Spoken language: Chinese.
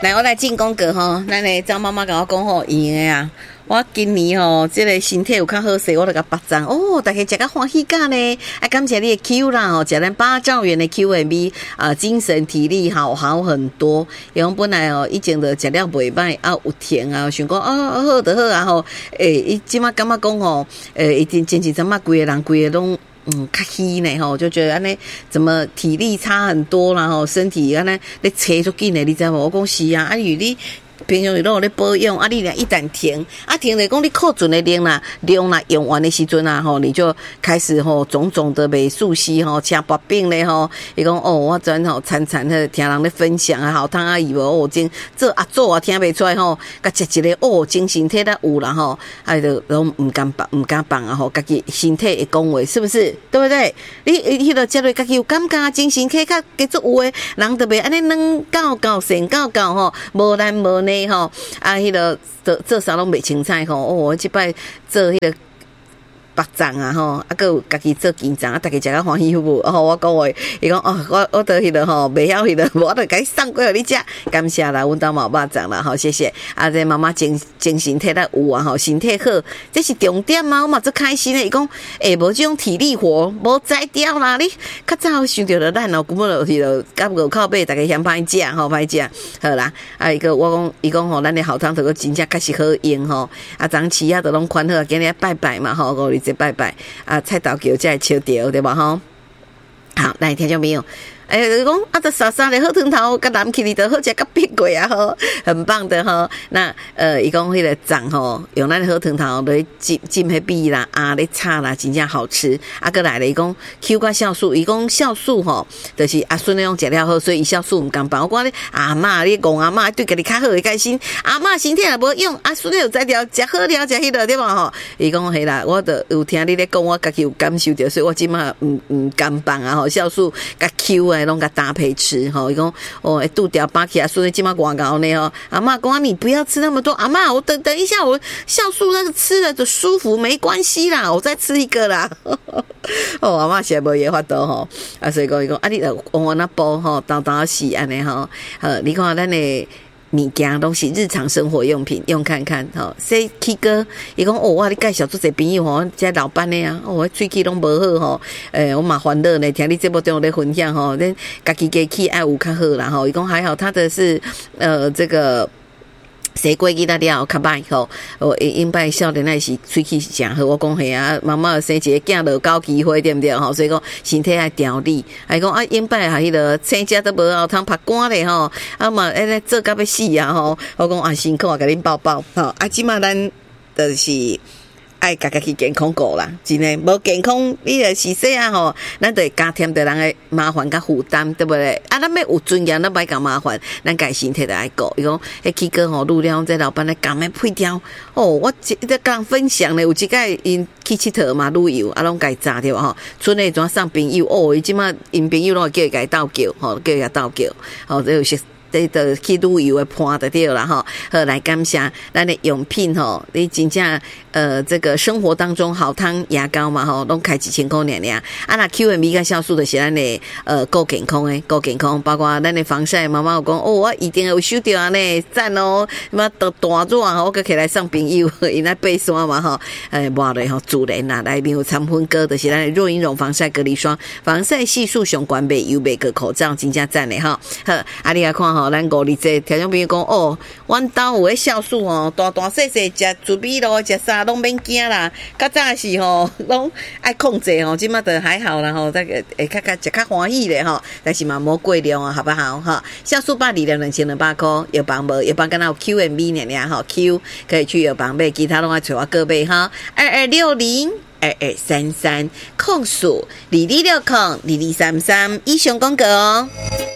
来，我来进功课吼。咱的张妈妈甲我讲吼，用的啊。我今年吼，这个身体有较好势，我就甲拔赞哦，大家食甲欢喜甲呢。啊，感谢你的 Q 啦吼，食咱8兆元的 QMB 啊，精神体力好很多。因为本来哦，以前就食了袂歹啊，有停啊，想讲好就好啊吼。伊即马感觉讲吼，一定真是怎么规个人规个拢。较虚呢吼，就觉得安尼怎么体力差很多啦吼，身体安尼咧扯出紧的，你知无？我讲是啊，你平常都有咧保养，啊，你俩一旦停，停就讲你库存的量啦用完的时阵啊吼，你就开始吼种种的袂熟悉吼，吃薄饼咧吼，伊讲我专吼惨的听人咧分享啊，好汤啊伊无真做听袂出来吼，甲食一个精神体力有啦吼，就拢唔敢放啊吼，家己身体会讲话是不是？对不对？你迄个食落家己有感觉，精神体较继续有诶，人特别安尼软到神到吼，无难无呢。吼迄个做啥拢袂清彩吼，我即摆做迄个白粽啊吼，还有家己做金粽，大家食甲欢喜有无？我讲话，伊讲我得迄个吼，袂晓迄个，我得甲伊送过互你食，感谢啦，阮兜嘛有肉粽啦，吼，谢谢。这妈妈精神体力有啊吼，身体好，这是重点啊，我嘛最开心诶。伊讲无这种体力活，无宰掉啦，你较早想着咱根本就迄个甲5靠背，大家嫌歹食吼，歹食，好啦。一个我讲，伊讲吼，咱的好汤头个真正确实好用吼，早起都拢款好，今日拜拜嘛吼，五日节拜拜菜头桥才会笑着对吧吼？好，来听众朋友。就讲这傻傻的好汤头，甲南起哩都好食甲变贵啊吼，很棒的吼。那伊讲迄个粽吼，用咱好汤头来浸迄米啦，咧炒啦，真正好吃。过来了，伊讲 Q 甲酵素，伊讲酵素吼，就是阿孙那种食了好，所以酵素毋甘放。我讲你阿嬷，你讲阿嬷对家己较好会开心，阿嬷身体也无用，阿孙有才调食好了食迄个对吧吼？伊讲嘿啦，我都有听你咧讲，我家己有感受着，所以我即马毋甘放啊吼，酵素甲 Q 诶。拢甲搭配吃吼，伊讲肚条扒起来，所以今晚广告呢吼，阿嬷讲你不要吃那么多，阿嬷我等一下我酵素那个吃了就舒服没关系啦，我再吃一个啦。阿嬷现在无嘢法度吼，所以讲伊讲你就往那煲吼，倒死安尼吼，你看咱的。物件拢是日常生活用品，用看看吼。说K哥，伊讲我你介绍做侪朋友吼，这老板的啊，我喙齿拢无好吼。我嘛烦恼呢，听你节目中咧分享吼，恁家己家去爱有较好啦吼。伊讲还好，他的是这个。洗过去那了较歹吼，因摆少年那是喙齿是诚好，我讲嘿啊，妈妈生一个囝就高机会对不对吼？所以讲身体爱调理，还讲因摆还迄个生食都无后通拍干咧吼，嘛做到要死啊吼！我讲辛苦啊，甲恁抱抱吼，即马咱就是爱家己健康过啦，真诶无健康，你就是说啊吼，咱就会加添着人诶麻烦甲负担，对不对？咱要有尊严，咱莫甲麻烦，咱家身体就爱顾。伊讲迄起哥吼，愈了这老板咧讲诶配条我在讲分享咧，有一摆因去佚佗嘛，旅游拢家炸掉吼，村内怎送朋友伊即马因朋友拢会叫伊家斗叫吼，叫伊斗叫这有些。这就去旅游的伴就对啦吼，好来感谢咱的用品吼，你真正这个生活当中好汤牙膏嘛吼，拢开1000块尔那 QMB 跟酵素就是咱的够健康的，够健康，包括咱的防晒，妈妈有讲我一定有收到安尼赞哦，嘛大热吼，我搁起来送朋友，因来爬山嘛吼，抹落吼自然啦，内面有参粉哥，就是咱的若英绒防晒隔离霜，防晒系数上悬，袂油袂过口罩，真正赞的吼。好，你来看吼。咱5日节，听众朋友讲阮兜有迄酵素吼，大细食猪米咯，食啥拢免惊啦。较早是吼，拢爱控制吼，即马就还好啦吼，会较食较欢喜咧吼，但是嘛无过量啊，好不好哈？酵素100粒2200块，药房无，药房敢若有 QMB 尔吼 ，Q 可以去药房买，其他拢爱找我各位哈，22602233控诉22602233以上广告哦。